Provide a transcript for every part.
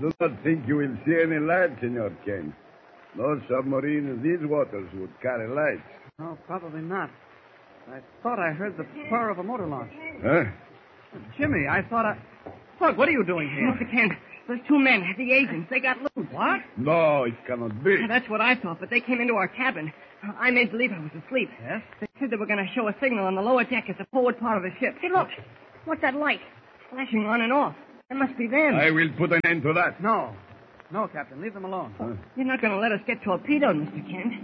do not think you will see any light, Senor Kent. No submarine in these waters would carry lights. No, probably not. I thought I heard the purr of a motor launch. Huh? Jimmy, I thought I... Look, what are you doing here? Mr. Kent, those two men, the agents, they got loose. What? No, it cannot be. That's what I thought, but they came into our cabin. I made believe I was asleep. Yes? They said they were going to show a signal on the lower deck as the forward part of the ship. Hey, look. What's that light? Flashing on and off. That must be them. I will put an end to that. No. No, Captain. Leave them alone. Huh? You're not going to let us get torpedoed, Mr. Kent.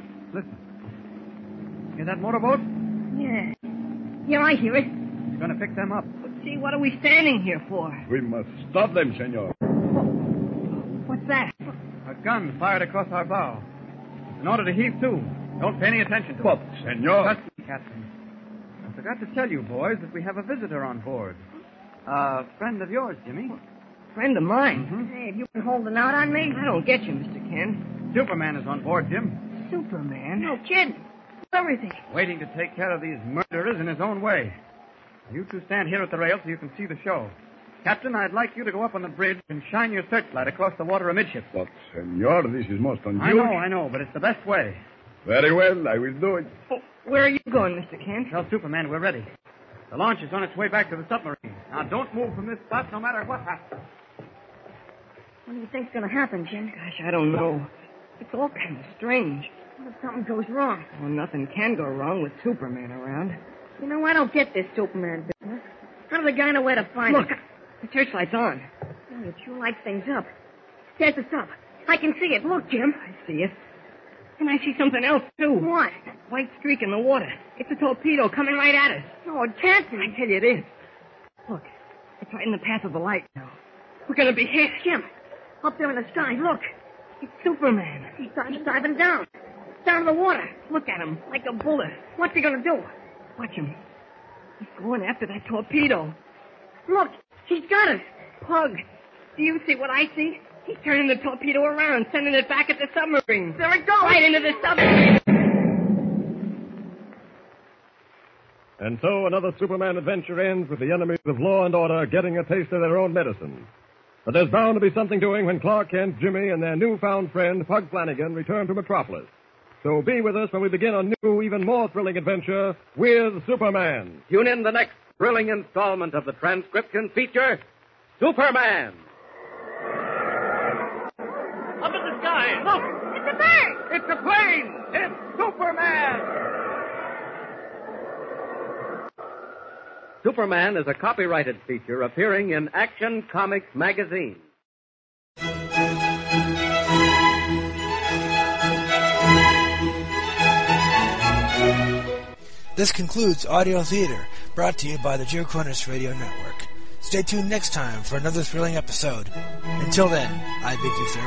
Listen. Hear that motorboat? Yeah. Yeah, I hear it. It's going to pick them up. But see, what are we standing here for? We must stop them, senor. What's that? A gun fired across our bow. In order to heave to. Don't pay any attention to But, it. senor... Trust me, Captain. I forgot to tell you, boys, that we have a visitor on board. A friend of yours, Jimmy. Friend of mine. Mm-hmm. Hey, have you been holding out on me? I don't get you, Mr. Kent. Superman is on board, Jim. Superman? No kid. Where is he? Waiting to take care of these murderers in his own way. You two stand here at the rail so you can see the show. Captain, I'd like you to go up on the bridge and shine your searchlight across the water amidships. But, senor, this is most unusual. I know, but it's the best way. Very well, I will do it. Oh, where are you going, Mr. Kent? Tell Superman we're ready. The launch is on its way back to the submarine. Now, don't move from this spot no matter what happens. What do you think's going to happen, Jim? Gosh, I don't know. It's all kind of strange. What if something goes wrong? Well, nothing can go wrong with Superman around. You know, I don't get this Superman business. How does the guy know where to find it? Look, the searchlight's on. Oh, it sure lights things up. There's the sub. I can see it. Look, Jim. I see it. And I see something else, too. What? A white streak in the water. It's a torpedo coming right at us. No, it can't be. I tell you it is. Look, it's right in the path of the light now. We're going to be hit. Jim, up there in the sky, look. It's Superman. He's diving down. Down to the water. Look at him, like a bullet. What's he going to do? Watch him. He's going after that torpedo. Look, he's got us. Pug, do you see what I see? He's turning the torpedo around, sending it back at the submarine. There it goes. Right into the submarine. And so another Superman adventure ends with the enemies of law and order getting a taste of their own medicine. But there's bound to be something doing when Clark Kent, Jimmy, and their newfound friend, Pug Flanagan, return to Metropolis. So be with us when we begin a new, even more thrilling adventure with Superman. Tune in the next thrilling installment of the transcription feature, Superman. Up in the sky, look! It's a bird! It's a plane! It's Superman! Superman is a copyrighted feature appearing in Action Comics magazine. This concludes Audio Theater, brought to you by the Joe Cornish Radio Network. Stay tuned next time for another thrilling episode. Until then, I bid you farewell.